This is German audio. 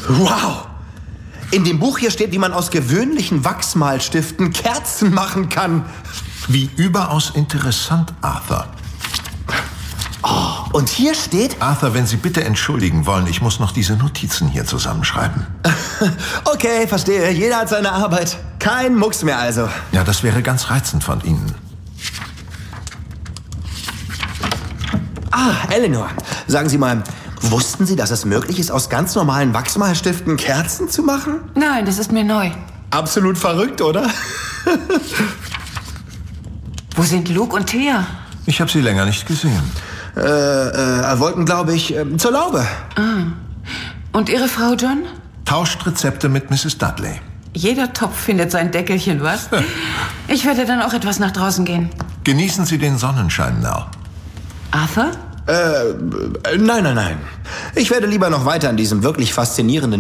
Wow! In dem Buch hier steht, wie man aus gewöhnlichen Wachsmalstiften Kerzen machen kann. Wie überaus interessant, Arthur. Oh, und hier steht... Arthur, wenn Sie bitte entschuldigen wollen, ich muss noch diese Notizen hier zusammenschreiben. Okay, verstehe. Jeder hat seine Arbeit. Kein Mucks mehr also. Ja, das wäre ganz reizend von Ihnen. Ah, Eleanor, sagen Sie mal, wussten Sie, dass es möglich ist, aus ganz normalen Wachsmalstiften Kerzen zu machen? Nein, das ist mir neu. Absolut verrückt, oder? Wo sind Luke und Thea? Ich habe sie länger nicht gesehen. Wollten, glaube ich, zur Laube. Ah. Und Ihre Frau, John? Tauscht Rezepte mit Mrs. Dudley. Jeder Topf findet sein Deckelchen, was? Ich werde dann auch etwas nach draußen gehen. Genießen Sie den Sonnenschein, Nell. Arthur? Nein. Ich werde lieber noch weiter an diesem wirklich faszinierenden